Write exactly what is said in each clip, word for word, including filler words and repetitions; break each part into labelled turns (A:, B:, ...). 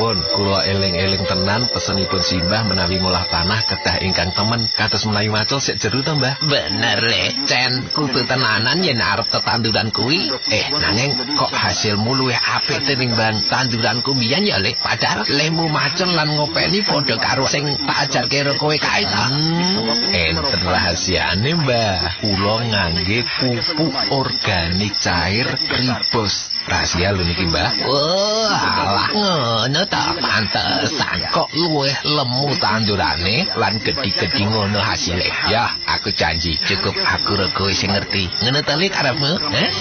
A: Pun kula eling-eling tenan pesenipun Simbah menawi ngolah tanah kedah ingkang temen kados menawi macul sik jero to, Mbah.
B: Bener le, Cen, kudu tenanan yen arep tetanduran kuwi. Eh, nanging kok hasilmu luwih apik tinimbang tanduranku mbiyen ya, Le. Padahal lemu macul lan ngopeni padha karo sing tak ajarke karo kowe kae ta.
A: Hmm, enten rahasiane, Mbah. Kula ngangge pupuk organik cair Ribos. Rahasia lho niki, Mbah.
B: Oh, alah ngono ta, pantesan kok luwih lemu tandurane lan gedhi-gedhi ngono hasile. Ya, aku janji cukup aku rego sing ngerti. Ngono ta Le karepmu?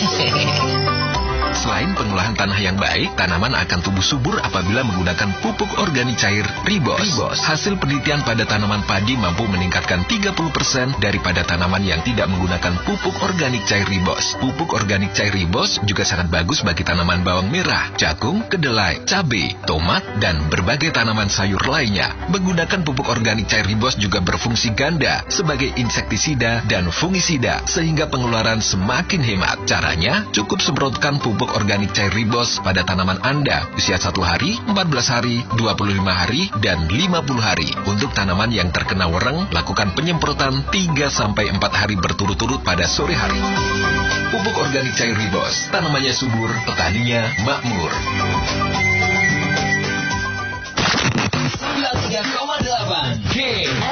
A: Selain pengolahan tanah yang baik, tanaman akan tumbuh subur apabila menggunakan pupuk organik cair Ribos. Ribos. Hasil penelitian pada tanaman padi mampu meningkatkan tiga puluh persen daripada tanaman yang tidak menggunakan pupuk organik cair Ribos. Pupuk organik cair Ribos juga sangat bagus bagi tanaman bawang merah, jagung, kedelai, cabai, tomat, dan berbagai tanaman sayur lainnya. Menggunakan pupuk organik cair Ribos juga berfungsi ganda sebagai insektisida dan fungisida, sehingga pengeluaran semakin hemat. Caranya, cukup semprotkan pupuk organik cair Ribos pada tanaman Anda usia satu hari, empat belas hari, dua puluh lima hari, dan lima puluh hari. Untuk tanaman yang terkena wereng, lakukan penyemprotan tiga sampai empat hari berturut-turut pada sore hari. Pupuk organik cair Ribos, tanamannya subur, petaninya makmur.